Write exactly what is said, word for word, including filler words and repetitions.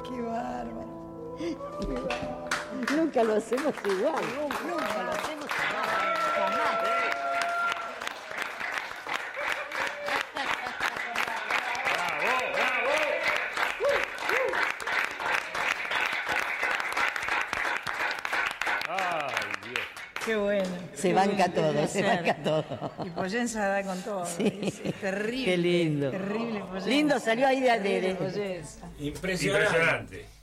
Qué bárbaro. Qué bárbaro. Nunca lo hacemos igual. Nunca, nunca lo hacemos igual. Jamás. Qué bueno. Se qué banca bueno, todo, qué se placer. banca todo. Y Poyensa da con todo. Sí. Es, es terrible. Qué lindo. Terrible Poyensa. Lindo salió ahí de- de- Terrible de- Poyensa. Impresionante. Impresionante.